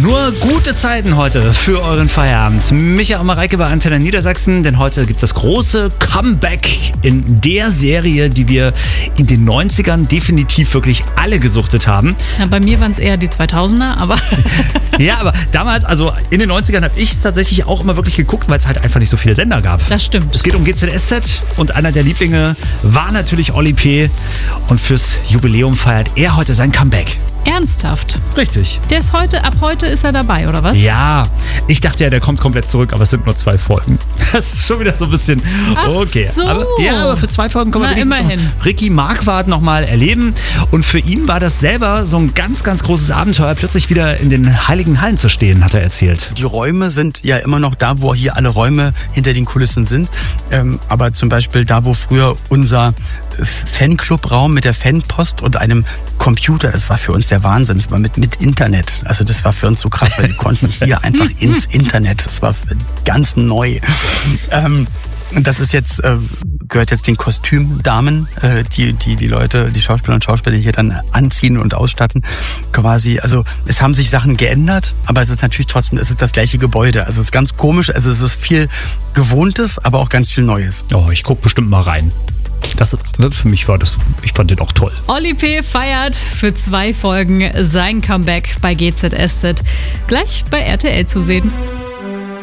Nur gute Zeiten heute für euren Feierabend. Micha und Mareike bei Antenne Niedersachsen, denn heute gibt es das große Comeback in der Serie, die wir in den 90ern definitiv wirklich alle gesuchtet haben. Ja, bei mir waren es eher die 2000er, aber... Ja, aber damals, also in den 90ern habe ich es tatsächlich auch immer wirklich geguckt, weil es halt einfach nicht so viele Sender gab. Das stimmt. Es geht um GZSZ und einer der Lieblinge war natürlich Oli P. Und fürs Jubiläum feiert er heute sein Comeback. Ernsthaft? Richtig. Ab heute ist er dabei, oder was? Ja, ich dachte ja, der kommt komplett zurück, aber es sind nur 2 Folgen. Das ist schon wieder so ein bisschen okay. Ach so. Aber für 2 Folgen können wir immerhin Ricky Marquardt nochmal erleben. Und für ihn war das selber so ein ganz, ganz großes Abenteuer, plötzlich wieder in den heiligen Hallen zu stehen, hat er erzählt. Die Räume sind ja immer noch da, wo hier alle Räume hinter den Kulissen sind. Aber zum Beispiel da, wo früher unser Fanclub-Raum mit der Fanpost und einem Computer, das war für uns der Wahnsinn. Das war mit Internet. Also das war für uns so krass, weil wir konnten hier einfach ins Internet. Das war ganz neu. Und das ist jetzt, gehört jetzt den Kostümdamen, die Leute, die Schauspieler und Schauspieler hier dann anziehen und ausstatten. Quasi, also es haben sich Sachen geändert, aber es ist natürlich trotzdem, es ist das gleiche Gebäude. Also es ist ganz komisch, also es ist viel Gewohntes, aber auch ganz viel Neues. Oh, ich gucke bestimmt mal rein. Für mich war das, ich fand den auch toll. Oli P. feiert für 2 Folgen sein Comeback bei GZSZ. Gleich bei RTL zu sehen.